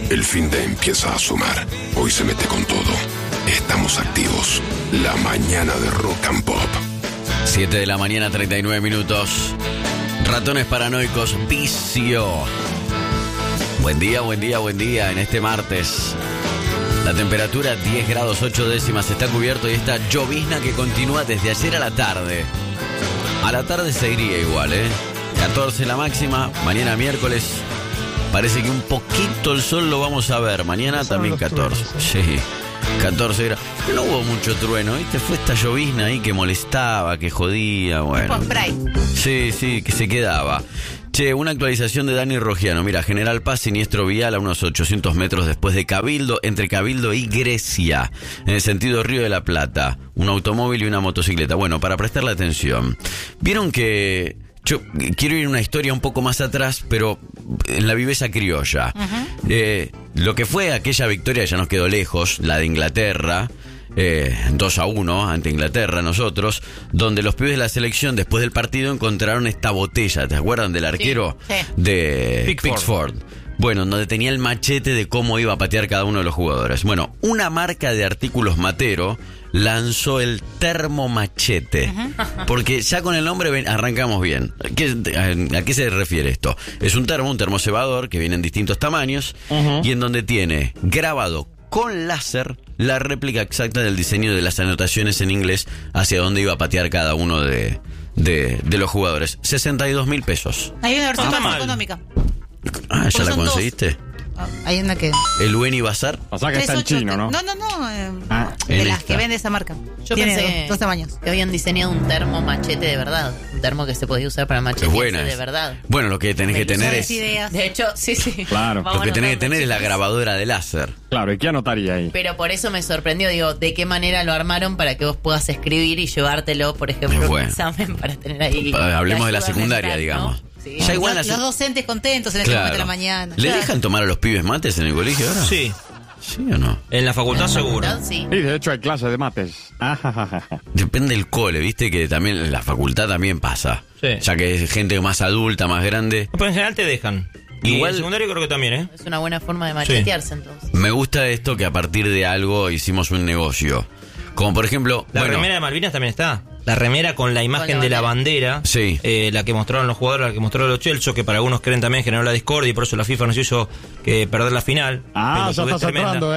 El fin de empieza a sumar. Hoy se mete con todo. Estamos activos. La mañana de Rock and Pop. 7 de la mañana, 39 minutos. Ratones paranoicos, vicio. Buen día, buen día, buen día. En este martes, la temperatura 10 grados 8 décimas, está cubierto y esta llovizna que continúa desde ayer a la tarde. A la tarde seguiría igual, 14 la máxima, mañana miércoles. Parece que un poquito el sol lo vamos a ver. Mañana también 14. Sí, 14 grados. No hubo mucho trueno, ¿viste? Fue esta llovizna ahí que molestaba, que jodía, bueno. Sí, que se quedaba. Che, una actualización de Dani Rogiano. Mira, General Paz, siniestro vial a unos 800 metros después de Cabildo, entre Cabildo y Grecia, en el sentido Río de la Plata. Un automóvil y una motocicleta. Bueno, para prestarle atención. Vieron que... Yo quiero ir una historia un poco más atrás, pero en la viveza criolla. Lo que fue aquella victoria ya nos quedó lejos, la de Inglaterra, 2-1 ante Inglaterra nosotros, donde los pibes de la selección después del partido encontraron esta botella, ¿te acuerdan del arquero? Sí. De Pickford. Bueno, donde tenía el machete de cómo iba a patear cada uno de los jugadores. Bueno, una marca de artículos Matero lanzó el termomachete. Porque ya con el nombre arrancamos bien. ¿A qué se refiere esto? Es un termocebador que viene en distintos tamaños y en donde tiene grabado con láser la réplica exacta del diseño de las anotaciones en inglés hacia dónde iba a patear cada uno de los jugadores. 62.000 pesos. Hay una versión más económica. Ah, ¿ya la conseguiste? Hay una que... ¿El Weni Bazar? O sea que está en chino, ¿no? No. De las que vende esa marca. Yo pensé dos tamaños. Que habían diseñado un termo machete de verdad. Un termo que se podía usar para machete de verdad. Bueno, lo que tenés que tener es... De hecho, sí. Claro. Lo que tenés que tener es la grabadora de láser. Claro, ¿y qué anotaría ahí? Pero por eso me sorprendió, digo, ¿de qué manera lo armaron para que vos puedas escribir y llevártelo, por ejemplo, en un examen para tener ahí... Hablemos de la secundaria, digamos. ¿no? Sí. Ya igual los docentes contentos en este momento de la mañana. ¿Le dejan tomar a los pibes mates en el colegio ahora? Sí. ¿Sí o no? En la facultad seguro. Sí. Y de hecho hay clases de mates. Depende del cole, viste que también en la facultad también pasa. Sí. Ya que es gente más adulta, más grande. Pero en general te dejan. Igual, y en el secundario creo que también, Es una buena forma de machetearse, entonces. Me gusta esto que a partir de algo hicimos un negocio. Como por ejemplo... La remera de Malvinas también está. La remera con la imagen de la bandera. Sí. La que mostraron los jugadores, la que mostró los Chelsea, que para algunos creen también generó la discordia y por eso la FIFA nos hizo perder la final. Ya estás entrando,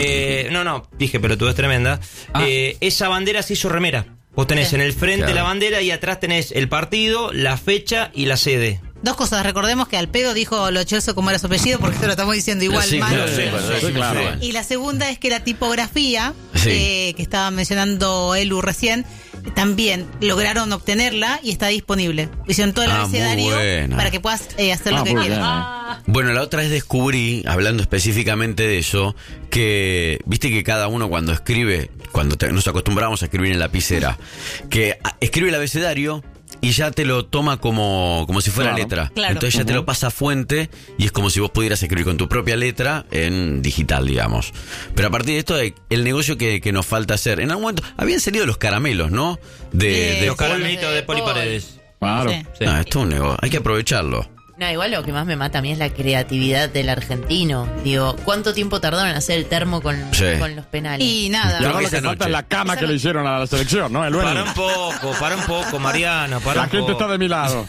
No, dije, pero tú es tremenda. Esa bandera se hizo remera. Vos tenés en el frente la bandera y atrás tenés el partido, la fecha y la sede. Dos cosas, recordemos que al pedo dijo Lo Celso como era su apellido, porque esto lo estamos diciendo igual mal. Claro. Y la segunda es que la tipografía, que estaba mencionando Elu recién, también lograron obtenerla y está disponible. Hicieron todo el abecedario para que puedas hacer lo que quieras. Bueno, la otra vez descubrí, hablando específicamente de eso, que viste que cada uno cuando escribe, nos acostumbramos a escribir en lapicera, que escribe el abecedario y ya te lo toma como si fuera letra. Claro. Entonces ya te lo pasa a fuente y es como si vos pudieras escribir con tu propia letra en digital, digamos. Pero a partir de esto, el negocio que nos falta hacer. En algún momento habían salido los caramelos, ¿no? De los caramelitos de Poli Paredes. Claro. Sí. Esto es un negocio. Hay que aprovecharlo. No, igual lo que más me mata a mí es la creatividad del argentino. Digo, ¿cuánto tiempo tardaron en hacer el termo con los penales? Y nada. Y ahora lo que falta es la cama que le hicieron a la selección, ¿no? Para un poco, Mariana, La gente está de mi lado.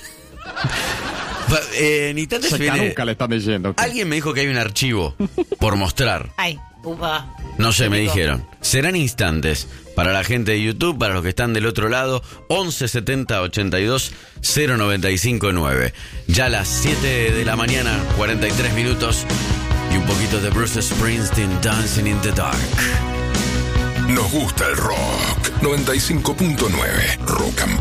Ni tanto nunca le están diciendo. Alguien me dijo que hay un archivo por mostrar. Ay, upa. No sé, me dijeron. Serán instantes para la gente de YouTube, para los que están del otro lado. 11 70 82 095 9. Ya a las 7 de la mañana, 43 minutos. Y un poquito de Bruce Springsteen, Dancing in the Dark. Nos gusta el rock. 95.9 Rock and